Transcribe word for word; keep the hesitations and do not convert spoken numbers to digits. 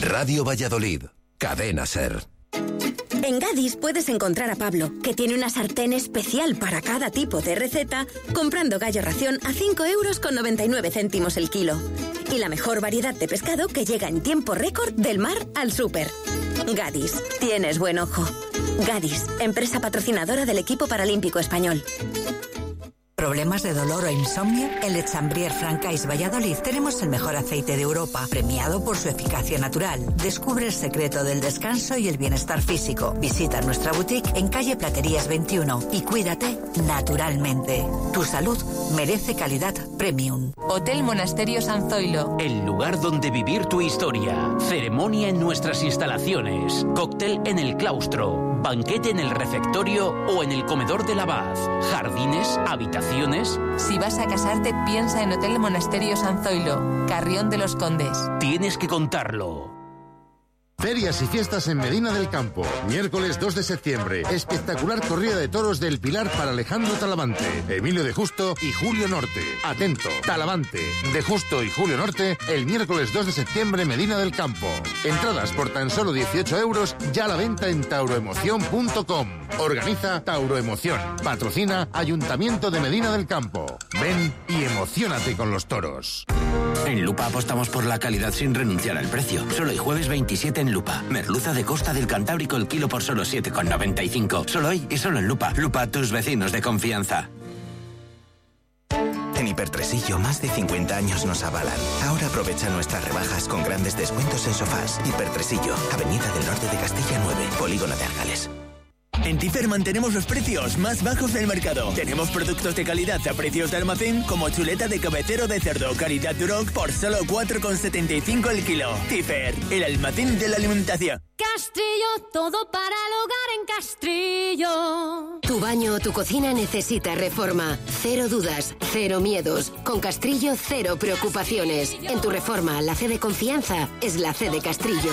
Radio Valladolid, Cadena Ser. En Gadis puedes encontrar a Pablo, que tiene una sartén especial para cada tipo de receta, comprando gallo ración a cinco euros con noventa y nueve céntimos el kilo. Y la mejor variedad de pescado que llega en tiempo récord del mar al súper. Gadis, tienes buen ojo. Gadis, empresa patrocinadora del equipo paralímpico español. ¿Problemas de dolor o insomnio? En Lechambrier Francais Valladolid tenemos el mejor aceite de Europa, premiado por su eficacia natural. Descubre el secreto del descanso y el bienestar físico. Visita nuestra boutique en calle Platerías veintiuno y cuídate naturalmente. Tu salud merece calidad premium. Hotel Monasterio San Zoilo. El lugar donde vivir tu historia. Ceremonia en nuestras instalaciones. Cóctel en el claustro. Banquete en el refectorio o en el comedor del abad. Jardines, habitaciones. Si vas a casarte, piensa en Hotel Monasterio San Zoilo, Carrión de los Condes. Tienes que contarlo. Ferias y fiestas en Medina del Campo. Miércoles dos de septiembre. Espectacular corrida de toros del Pilar para Alejandro Talavante, Emilio de Justo y Julio Norte. Atento, Talavante, de Justo y Julio Norte, el miércoles dos de septiembre, Medina del Campo. Entradas por tan solo dieciocho euros, ya a la venta en tauroemoción punto com. Organiza Tauroemoción. Patrocina Ayuntamiento de Medina del Campo. Ven y emociónate con los toros. En Lupa apostamos por la calidad sin renunciar al precio. Solo el jueves veintisiete en Lupa. Merluza de Costa del Cantábrico el kilo por solo siete con noventa y cinco. Solo hoy y solo en Lupa. Lupa, tus vecinos de confianza. En Hipertresillo, más de cincuenta años nos avalan. Ahora aprovecha nuestras rebajas con grandes descuentos en sofás. Hipertresillo, Avenida del Norte de Castilla nueve, Polígono de Argales. En Tifer mantenemos los precios más bajos del mercado. Tenemos productos de calidad a precios de almacén, como chuleta de cabecero de cerdo calidad Duroc por solo cuatro con setenta y cinco el kilo. Tifer, el almacén de la alimentación. Castrillo, todo para el hogar en Castrillo. Tu baño o tu cocina necesita reforma. Cero dudas, cero miedos. Con Castrillo, cero preocupaciones. En tu reforma, la C de confianza es la C de Castrillo.